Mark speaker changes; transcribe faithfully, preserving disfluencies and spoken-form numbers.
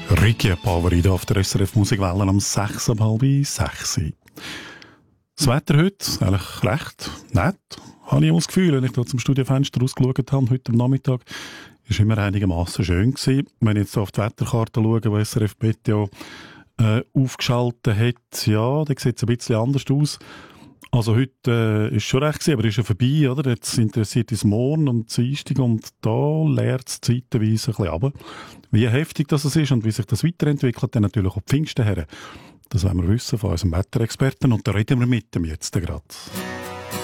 Speaker 1: Ricky Paveri auf der S R F Musikwelle am sechs ab halb sechs. Das Wetter heute ist eigentlich recht nett, habe ich das Gefühl, wenn ich da zum Studiofenster rausgeschaut habe, heute am Nachmittag, war immer einigermaßen schön gewesen. Wenn ich jetzt auf die Wetterkarte schaue, die S R F Meteo äh, aufgeschaltet hat, ja, da sieht es ein bisschen anders aus. Also heute äh, ist schon recht gewesen, aber ist ja vorbei, oder? Jetzt interessiert uns morgen und Dienstag und da leert es zeitweise ein bisschen runter. Wie heftig das ist und wie sich das weiterentwickelt, dann natürlich auch die Pfingsten her. Das wollen wir wissen von unserem Wetterexperten und da reden wir mit dem jetzt gerade.